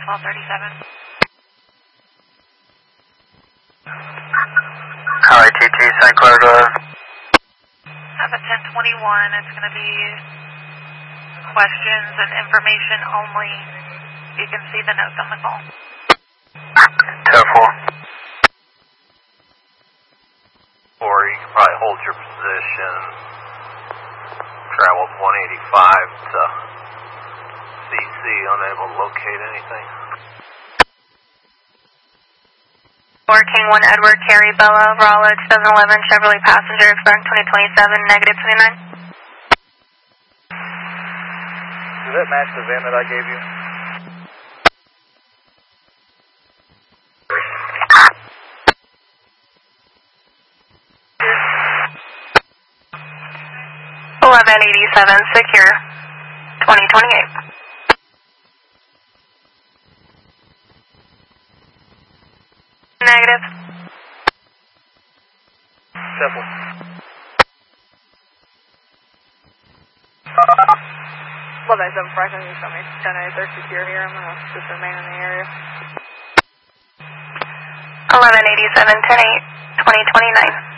1237. Highway TT, St. Clair, go ahead. Have a 1021. It's going to be questions and information only. You can see the notes on the call. 10-4. Or you can probably hold your position. Traveled 185 to CC, unable to locate anything. 4 King 1 Edward, Carrie Bella, Raleigh, 2011 Chevrolet Passenger, expecting 2027, negative 29. Does that match the VIN that I gave you? $1187, secure, 2028. Negative. Simple. 1187 Franklin, you tell me 10-8, they're secure here. I'm going to just remain in the area. 1187, 10-8, 2029.